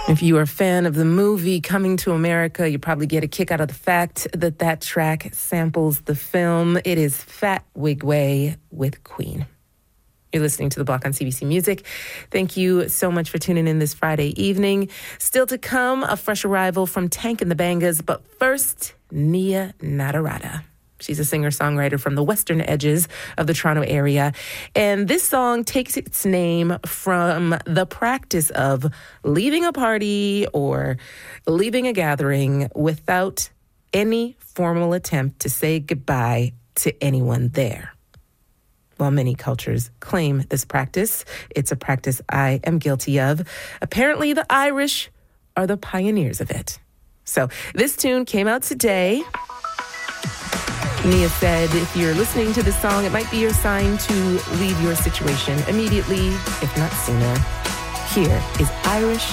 If you are a fan of the movie Coming to America, you probably get a kick out of the fact that that track samples the film. It is Fat Wigway with Queen. You're listening to The Block on CBC Music. Thank you so much for tuning in this Friday evening. Still to come, a fresh arrival from Tank and the Bangas, but first, Nia Nadarata. She's a singer-songwriter from the western edges of the Toronto area. And this song takes its name from the practice of leaving a party or leaving a gathering without any formal attempt to say goodbye to anyone there. While many cultures claim this practice, it's a practice I am guilty of. Apparently, the Irish are the pioneers of it. So this tune came out today. Nia said, if you're listening to this song, it might be your sign to leave your situation immediately, if not sooner. Here is Irish